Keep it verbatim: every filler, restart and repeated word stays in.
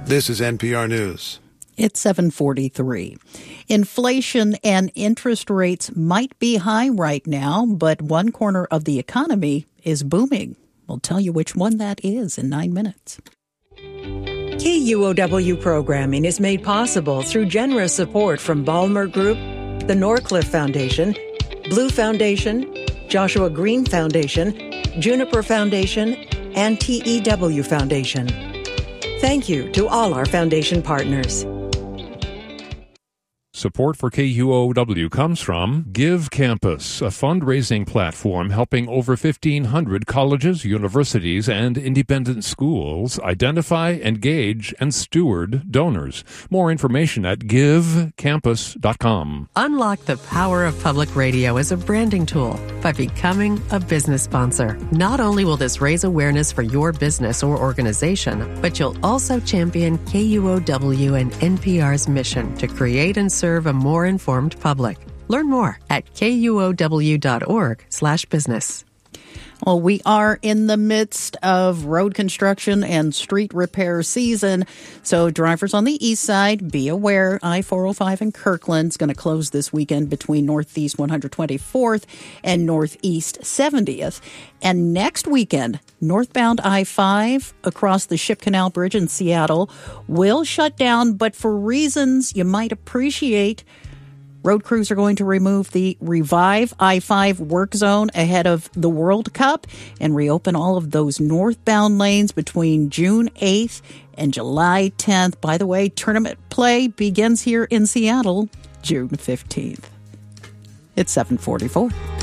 This is N P R News. It's seven forty-three. Inflation and interest rates might be high right now, but one corner of the economy is booming. We'll tell you which one that is in nine minutes. K U O W programming is made possible through generous support from Ballmer Group, the Norcliffe Foundation, Blue Foundation, Joshua Green Foundation, Juniper Foundation, and T E W Foundation. Thank you to all our foundation partners. Support for K U O W comes from Give Campus, a fundraising platform helping over fifteen hundred colleges, universities, and independent schools identify, engage, and steward donors. More information at give campus dot com. Unlock the power of public radio as a branding tool by becoming a business sponsor. Not only will this raise awareness for your business or organization, but you'll also champion K U O W and N P R's mission to create and serve serve a more informed public. Learn more at K U O W dot org slash business. Well, we are in the midst of road construction and street repair season. So drivers on the east side, be aware, I four oh five in Kirkland is going to close this weekend between Northeast one hundred twenty-fourth and Northeast seventieth. And next weekend, northbound I five across the Ship Canal Bridge in Seattle will shut down, but for reasons you might appreciate. Road crews are going to remove the Revive I five work zone ahead of the World Cup and reopen all of those northbound lanes between June eighth and July tenth. By the way, tournament play begins here in Seattle June fifteenth. It's seven forty-four.